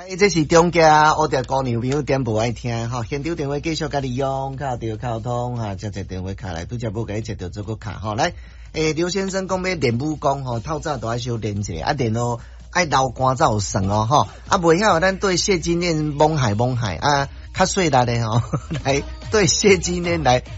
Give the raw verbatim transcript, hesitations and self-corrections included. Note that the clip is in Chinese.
来，这是中家乌条姑娘朋友点播爱听吼，现场电话继续甲你用，卡着沟通哈，接接电话卡来，拄则无甲伊接着做个卡吼。来，诶、欸，刘先生讲要练武功吼，透早都爱小练者，啊练咯爱流汗才有算哦吼，啊袂晓咱对谢金燕懵海懵海啊，较细力的吼，来对谢金燕来。